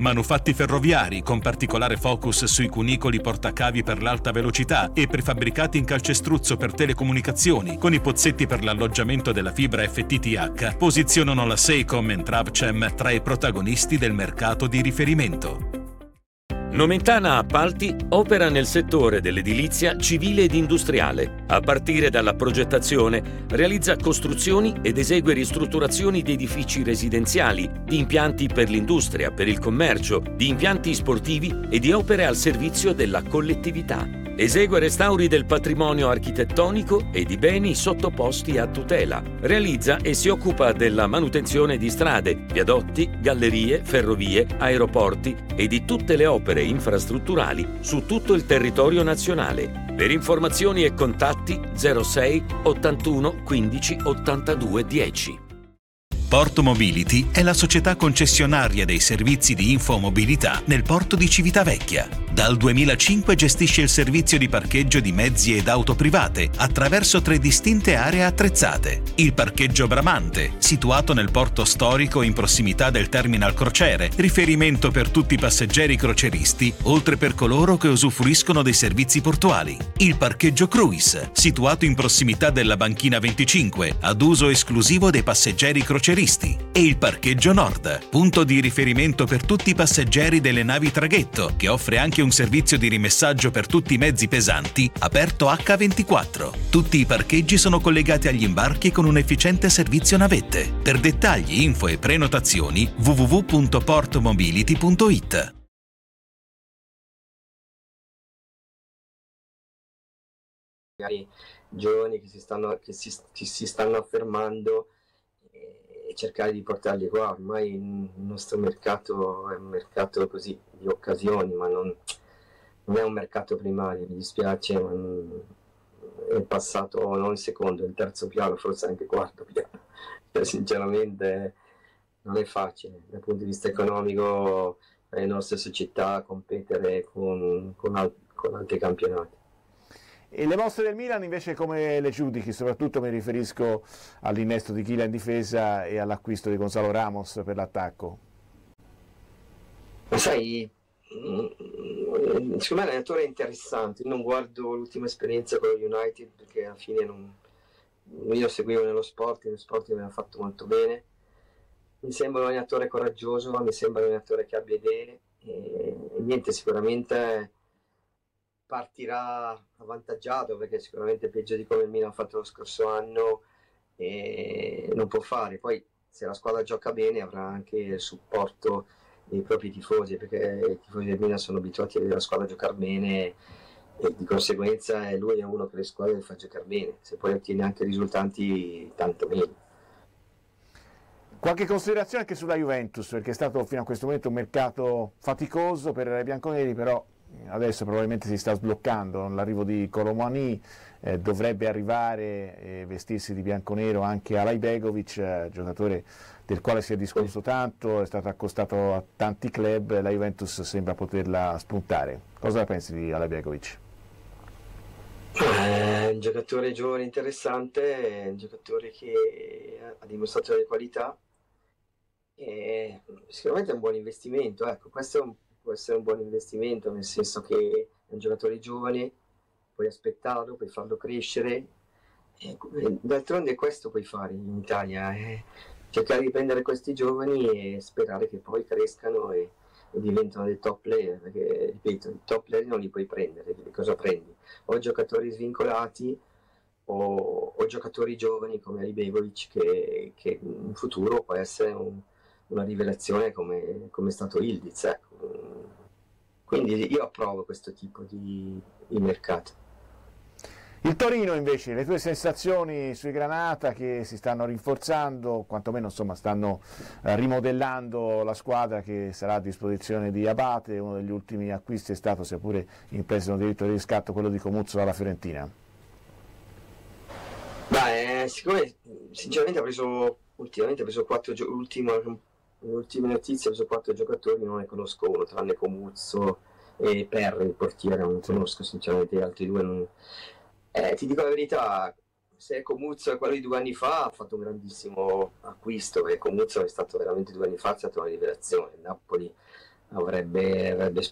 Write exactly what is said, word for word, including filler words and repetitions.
manufatti ferroviari con particolare focus sui cunicoli portacavi per l'alta velocità e prefabbricati in calcestruzzo per telecomunicazioni con i pozzetti per l'alloggiamento della fibra F T T H posizionano la Seicom e Trabcem tra i protagonisti del mercato di riferimento. Nomentana Appalti opera nel settore dell'edilizia civile ed industriale. A partire dalla progettazione, realizza costruzioni ed esegue ristrutturazioni di edifici residenziali, di impianti per l'industria, per il commercio, di impianti sportivi e di opere al servizio della collettività. Esegue restauri del patrimonio architettonico e di beni sottoposti a tutela. Realizza e si occupa della manutenzione di strade, viadotti, gallerie, ferrovie, aeroporti e di tutte le opere infrastrutturali su tutto il territorio nazionale. Per informazioni e contatti zero sei ottantuno quindici ottantadue dieci. Porto Mobility è la società concessionaria dei servizi di infomobilità nel porto di Civitavecchia. Dal duemilacinque gestisce il servizio di parcheggio di mezzi ed auto private attraverso tre distinte aree attrezzate. Il parcheggio Bramante, situato nel porto storico in prossimità del terminal crociere, riferimento per tutti i passeggeri croceristi, oltre per coloro che usufruiscono dei servizi portuali. Il parcheggio Cruise, situato in prossimità della banchina venticinque, ad uso esclusivo dei passeggeri croceristi. E il parcheggio Nord, punto di riferimento per tutti i passeggeri delle navi traghetto, che offre anche un servizio di rimessaggio per tutti i mezzi pesanti, aperto acca ventiquattro. Tutti i parcheggi sono collegati agli imbarchi con un efficiente servizio navette. Per dettagli, info e prenotazioni w w w punto portomobility punto i t. Giovani che si stanno, che si, che si stanno affermando e cercare di portarli qua. Ormai il nostro mercato è un mercato così di occasioni, ma non, non è un mercato primario, mi dispiace, ma non, è passato non il secondo, il terzo piano, forse anche il quarto piano. Cioè, sinceramente non è facile dal punto di vista economico per le nostre società competere con, con, al, con altri campionati. E le mosse del Milan invece come le giudichi? Soprattutto mi riferisco all'innesto di Kylian in difesa e all'acquisto di Gonzalo Ramos per l'attacco. Ma sai, secondo me l'allenatore è interessante. Io non guardo l'ultima esperienza con lo United perché alla fine non, io lo seguivo nello sport, nello sport mi ha fatto molto bene. Mi sembra un allenatore coraggioso, mi sembra un allenatore che abbia idee e, e niente, sicuramente partirà avvantaggiato perché sicuramente peggio di come il Milan ha fatto lo scorso anno e non può fare. Poi se la squadra gioca bene avrà anche il supporto dei propri tifosi, perché i tifosi del Milan sono abituati a vedere la squadra giocare bene e di conseguenza lui è uno che le squadre le fa giocare bene. Se poi ottiene anche risultati, tanto meglio. Qualche considerazione anche sulla Juventus, perché è stato fino a questo momento un mercato faticoso per i bianconeri, però adesso probabilmente si sta sbloccando l'arrivo di Colomani, eh, dovrebbe arrivare e vestirsi di bianconero anche Alay Begovic, eh, giocatore del quale si è discusso tanto, è stato accostato a tanti club, la Juventus sembra poterla spuntare. Cosa pensi di Alay Begovic? È un giocatore giovane interessante, è un giocatore che ha dimostrato le qualità e sicuramente è un buon investimento. Ecco, questo è un può essere un buon investimento, nel senso che è un giocatore giovane, puoi aspettarlo, puoi farlo crescere, e d'altronde questo puoi fare in Italia, eh? Cercare di prendere questi giovani e sperare che poi crescano e, e diventano dei top player, perché ripeto, i top player non li puoi prendere, cosa prendi? O giocatori svincolati o, o giocatori giovani come Alay Begovic che, che in futuro può essere un una rivelazione come, come è stato Ildiz, ecco. Quindi io approvo questo tipo di, di mercato. Il Torino invece, le tue sensazioni sui Granata che si stanno rinforzando, quantomeno insomma stanno eh, rimodellando la squadra che sarà a disposizione di Abate, uno degli ultimi acquisti è stato, sia pure in prestito diritto di riscatto, quello di Comuzzo dalla Fiorentina. Beh, siccome sinceramente ha preso ultimamente ha preso quattro giocatori, l'ultima notizia ha preso quattro giocatori, non ne conosco uno, tranne Comuzzo e Perri, il portiere, non conosco sinceramente gli altri due. Non... Eh, ti dico la verità, se Comuzzo è quello di due anni fa, ha fatto un grandissimo acquisto, perché Comuzzo è stato veramente due anni fa, è stata una rivelazione. Il Napoli avrebbe, avrebbe